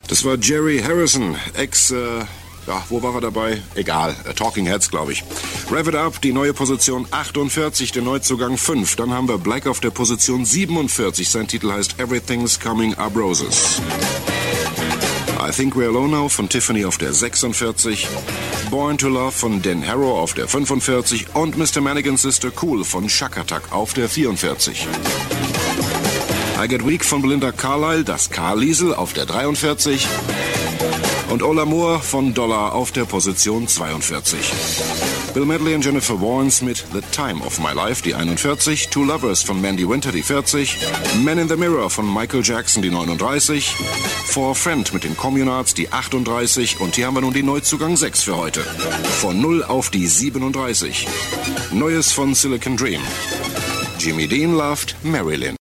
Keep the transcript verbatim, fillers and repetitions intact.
Das war Jerry Harrison, Ex, äh, ja, wo war er dabei? Egal, äh, Talking Heads, glaube ich. Rev It Up, die neue Position achtundvierzig, der Neuzugang fünf. Dann haben wir Black auf der Position siebenundvierzig. Sein Titel heißt Everything's Coming Up Roses. I Think We're Alone Now von Tiffany auf der sechsundvierzig. Born to Love von Dan Harrow auf der fünfundvierzig. Und Mister Mannigan's Sister Cool von Shack Attack auf der vierundvierzig. I Get Weak von Belinda Carlisle, das Carlisle auf der dreiundvierzig. Und Ola Moore von Dollar auf der Position zweiundvierzig. Bill Medley und Jennifer Warnes mit The Time of My Life, die einundvierzig. Two Lovers von Mandy Winter, die vierzig. Man in the Mirror von Michael Jackson, die neununddreißig. For a Friend mit den Communards, die achtunddreißig. Und hier haben wir nun die Neuzugang sechs für heute. Von null auf die siebenunddreißig. Neues von Silicon Dream. Jimmy Dean loved Marilyn.